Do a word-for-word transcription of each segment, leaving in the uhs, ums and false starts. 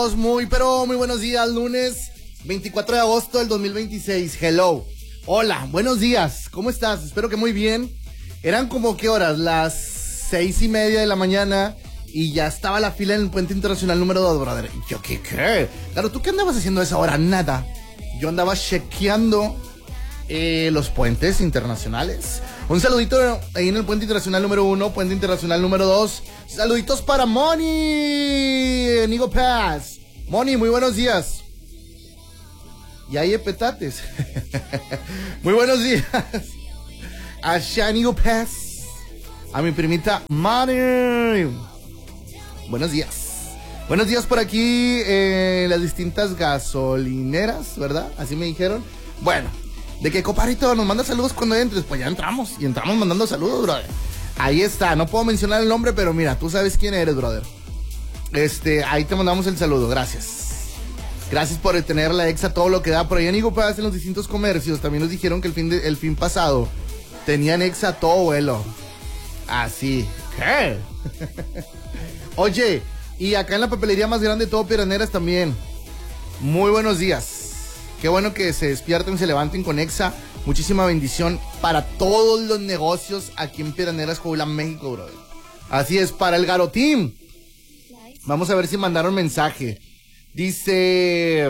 Muy, pero muy buenos días, lunes veinticuatro de agosto del dos mil veintiséis. Hello. Hola, buenos días. ¿Cómo estás? Espero que muy bien. Eran como, ¿qué horas? Las seis y media de la mañana y ya estaba la fila en el Puente Internacional número dos, brother. Yo, ¿qué, qué? Claro, ¿tú qué andabas haciendo a esa hora? Nada. Yo andaba chequeando eh, los puentes internacionales. Un saludito ahí en el Puente Internacional número uno, Puente Internacional número dos. Saluditos para Moni, Nigo Paz. Moni, muy buenos días. Y ahí petates. Muy buenos días. A Shanigo Paz. A mi primita Moni. Buenos días. Buenos días por aquí en eh, las distintas gasolineras, ¿verdad? Así me dijeron. Bueno, de que Coparito nos manda saludos cuando entres. Pues ya entramos. Y entramos mandando saludos, brother. Ahí está, no puedo mencionar el nombre, pero mira, tú sabes quién eres, brother. Este, ahí te mandamos el saludo, gracias. Gracias por tener la exa, todo lo que da. Por ahí en Nigo Paz, en los distintos comercios, también nos dijeron que el fin, de, el fin pasado tenían exa todo vuelo. Así. ¿Qué? Oye, y acá en la papelería más grande de todo Piraneras también. Muy buenos días. Qué bueno que se despierten, se levanten con exa. Muchísima bendición para todos los negocios aquí en Piraneras, Coahuila, México, brother. Así es, para el Garotín. Vamos a ver si mandaron mensaje. Dice...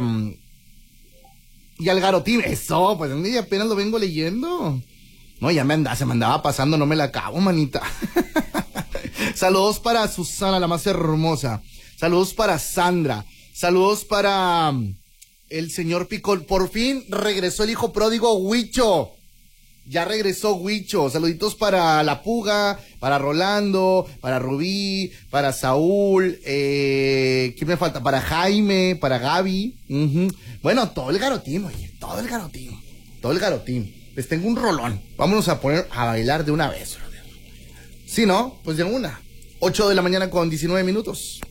Y al Garotín, eso, pues apenas lo vengo leyendo. No, ya me andaba, se me andaba pasando, no me la acabo, manita. Saludos para Susana, la más hermosa. Saludos para Sandra. Saludos para... el señor Picol. Por fin regresó el hijo pródigo Huicho. Ya regresó Huicho. Saluditos para La Puga, para Rolando, para Rubí, para Saúl. Eh, ¿Qué me falta? Para Jaime, para Gaby. Uh-huh. Bueno, todo el garotín, oye. Todo el garotín. Todo el garotín. Les tengo un rolón. Vámonos a poner a bailar de una vez. Si no, pues de una. ocho de la mañana con diecinueve minutos.